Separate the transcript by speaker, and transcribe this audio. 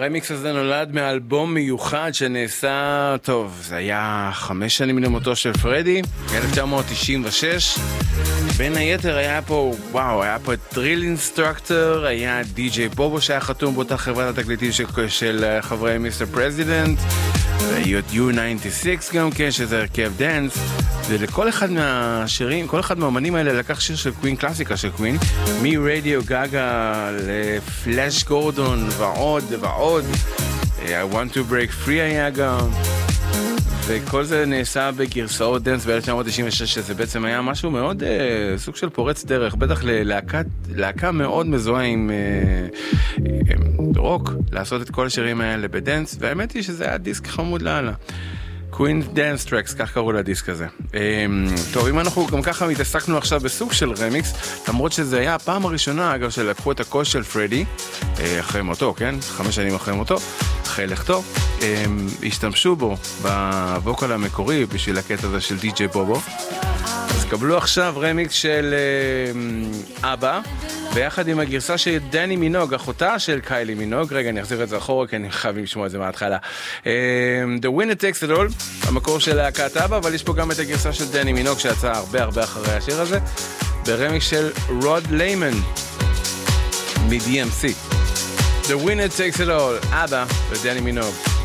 Speaker 1: הרמיקס הזה נולד מאלבום מיוחד שנעשה, טוב, זה היה 5 שנים למותו של פרדי, 1996. בין היתר היה פה, היה פה את דריל אינסטרקטור, היה די.ג'יי בובו שהיה חתום באותה חברת התקליטים של חברי מיסטר פרזידנט, והיו את U96 גם כן, שזה הרכב דנס, ולכל אחד מהשירים, כל אחד מהאמנים האלה לקח שיר של קווין, קלאסיקה של קווין, מרדיו גאגה לפלאש גורדון ועוד ועוד. I want to break free היה גם, וכל זה נעשה בגרסאות דנס ב-1996, שזה בעצם היה משהו מאוד סוג של פורץ דרך, בטח ללהקה מאוד מזוהה עם רוק, לעשות את כל השירים האלה בדנס, והאמת היא שזה היה דיסק חמוד לאללה. קווין דנס טרקס, כך קראו לדיסק הזה. טוב, אם אנחנו גם ככה מתעסקנו עכשיו בסוג של רמיקס, למרות שזה היה הפעם הראשונה, אגב, שלקחו את הקול של פרדי, אחרי מותו, כן? 5 שנים אחרי מותו, אחרי לכתו, השתמשו בו בווקל המקורי בשביל הקטע הזה של די.ג'יי בובו. אז קבלו עכשיו רמיקס של אבא, ביחד עם הגרסה של דני מינוג, אחותה של קיילי מינוג. רגע, אני אחזיר את זה אחורה, כי אני חייב לשמוע את זה מההתחלה. The Winner Takes It All, המקור של להקת אבא, אבל יש פה גם את הגרסה של דני מינוג, שיצא הרבה אחרי השיר הזה, ברמיקס של רוד ליימן, מ-DMC. The Winner Takes It All, אבא ודני מינוג.